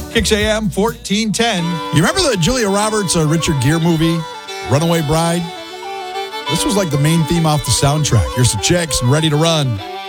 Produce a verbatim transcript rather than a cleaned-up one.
Kicks A M fourteen ten. You remember the Julia Roberts, uh, Richard Gere movie, Runaway Bride? This was like the main theme off the soundtrack. Here's the Chicks and Ready to Run.